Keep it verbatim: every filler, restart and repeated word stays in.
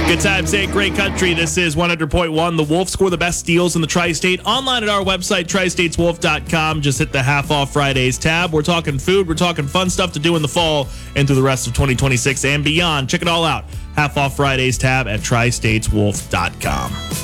Good times, ain't great country. This is one hundred point one. The Wolf score the best deals in the Tri-State. Online at our website, tri states wolf dot com. Just hit the Half Off Fridays tab. We're talking food. We're talking fun stuff to do in the fall and through the rest of twenty twenty-six and beyond. Check it all out. Half Off Fridays tab at tri states wolf dot com.